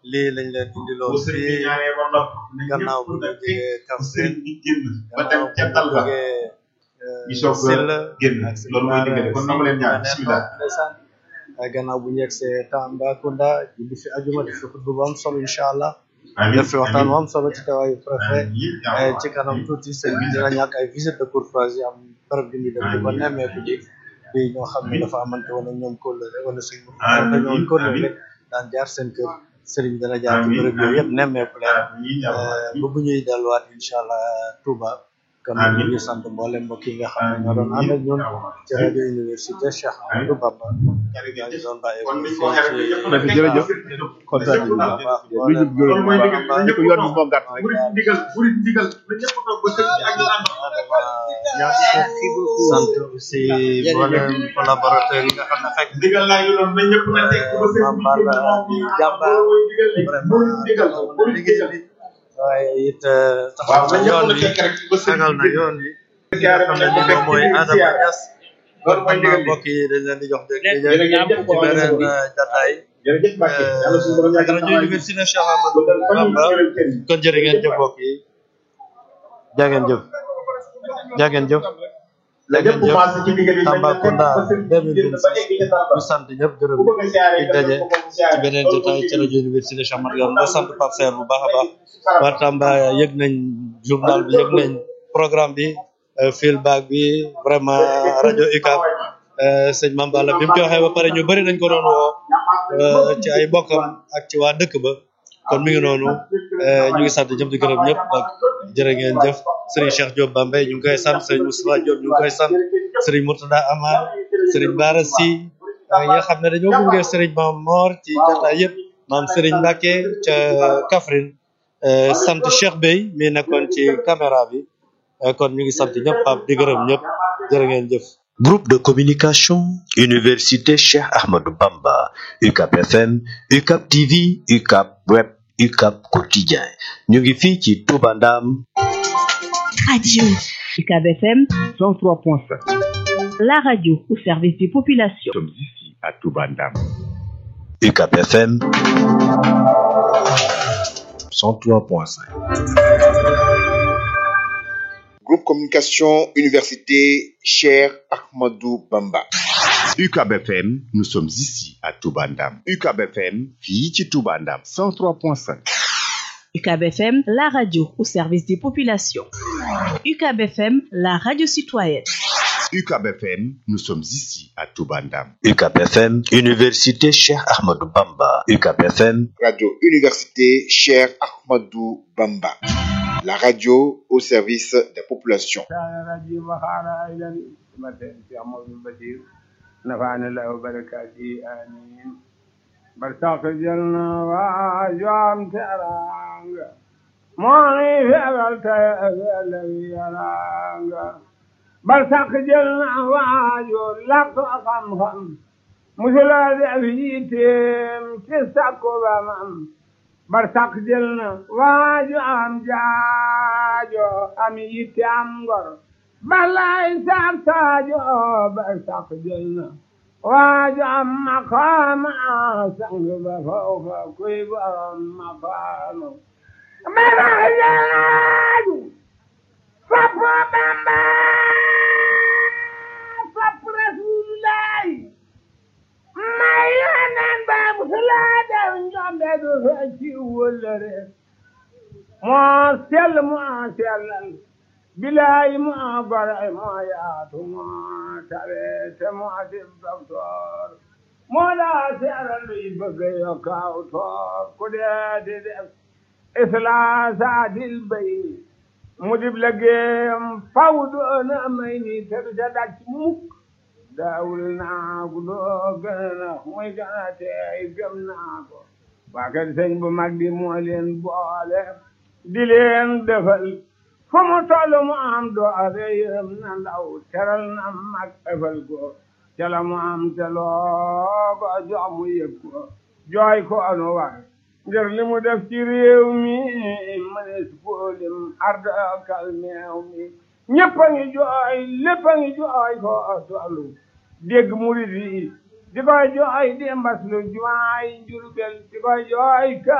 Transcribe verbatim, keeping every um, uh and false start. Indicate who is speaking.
Speaker 1: lii lañ leen indiloon fii gannaaw bu ñu jógee Kaffrine gannaaw bu ñu jógee Silla ak Silla gannaaw bu ñu yegsee Tambacounda di fi ajuma di fi xutba bu am solo incha allah def fi waxtaan bu am solo ci tawaayu préfet ci kanam tuuti sëñ bi dina ñàkk ay visite de courtoisie am bërëb bi ñu dem di ko nemmeeku ji di ñoo xam ne dafa amante woon ak ñoom kóllëre wala suñ dañoo kóllëre daan jaar seen kër sëriñ dana jaar ci bërëb yooyu yëpp nemmeeku leen ba bu ñuy delluwaat incha allah Touba kon ñu ngi sant mboolem mbokk yi nga xam ne ñoo doon ànd ak ñun ci rajo université Cheikh Ahmadou Bamba ñu doon bàyyi ko fii ci
Speaker 2: jërëjëf kontaan nañu bu baax lu ñu gërëm bu baax ñu ko yoon bi moo gàtt rek
Speaker 1: sant aussi mboolem collaborateur yi nga xam ne fekk
Speaker 3: digal laa ñu doon na ñëpp na tek ba sëñ bi
Speaker 1: di jàmbaar vraiment liggéey bi waaye it taxaw na yoon bi sagal na yoon bi nga xam ne ni moom mooy Adama Niass kon xam naa mbokk yi dañ leen di jox dégg ci beneen jataay ak rajo université Cheikh Ahmadou Bamba kon jërë ngeen jëf mbokk yi jaa ngeen jëf jaa ngeen jëf jaa ngeen jëf Tambacounda deux mille vingt-six ñu sant ñëpp gërëm di daje ci beneen jotaay ci rajo université Cheikh Ahmadou Bamba sant Pape Serre bu baax a baax waa Tamba yëg nañ journal bi yëg nañ programme bi feedback bi vraiment rajo U C A B sëñ Mame Balla bi mu ci waxee ba pare ñu bëri nañ ko doon woo ci ay bokkam ak ci waa dëkk ba kon mi ngi noonu ñu ngi sant ñëpp di gërëm ñëpp ak jërë ngeen jëf Serigne Cheikh Diop Bambey ñu ngi koy sant Serigne Moustapha Diop ñu ngi koy sant Serigne Mourtada Amar Serigne Bara Sy ñi nga xam ne dañoo gunge Serigne Mame Mor ci jotaay yëpp maam Serigne Mbacké ca Kaffrine sant Cheikh Bey mi nekkoon ci caméra bi kon ñu ngi sant ñëpp Pape di gërëm ñëpp jërë ngeen jëf.
Speaker 4: Groupe de communication Université Cheikh Ahmadou Bamba U C A B F M U C A B T V U C A B Web U C A B Quotidien ñu ngi fii ci Touba Ndam.
Speaker 5: Radio U C A B F M
Speaker 2: cent trois point sept.
Speaker 5: La radio au service des populations.
Speaker 2: Nous sommes ici à Touba Ndam.
Speaker 4: U C A B F M cent trois point cinq.
Speaker 6: Groupe communication Université Cheikh Ahmadou Bamba.
Speaker 2: U C A B F M, nous sommes ici à Touba Ndam. U C A B F M, fii ci Touba Ndam cent trois point cinq.
Speaker 5: U C A B F M, la radio au service des populations. U C A B F M, la radio citoyenne.
Speaker 2: U C A B F M, nous sommes ici à Touba Ndam.
Speaker 4: U C A B F M, Université Cheikh Ahmadou Bamba. U C A B F M,
Speaker 6: Radio Université Cheikh Ahmadou Bamba. La radio au service des populations.
Speaker 7: barsak jël na waajo lakk xam-xam musula def yitteem ci sakku ba mam barsak jël na waajo am jaajo am yitte am ngor balay saab saajo barsak jël na waajo am maqaama sang ba fawfa kuy borom maqaama barsak jël na waajo Papa Bamba Papa Rasulullah mayanan ba musulada njombe do ci wolere mo sel mo selal bilay mo bara mo yaatu mo tawe te mo dib docteur mo la selal yi bëgg yo kaw to ko de de isla sadil bay mudib lagem fawdu na may ni te da daj mukk daawul naa ko doo gën a mooy gën a tey gëm naa ko waa kër sëñ bu mag bi moo leen boole di leen defal fu mu toll mu am doole yërëm na ndaw teral na mag ëfal ko ca la mu am te loo ko jox mu yëg ko jooy ko anu war ngir li mu def ci réew mi mënees ko lim arda kal meew mi ñëpp a ngi jooy lépp a ngi jooy ko tollu dégg murid yi di koy jooy di mbas lu jumaay Njurbel di koy jooy ka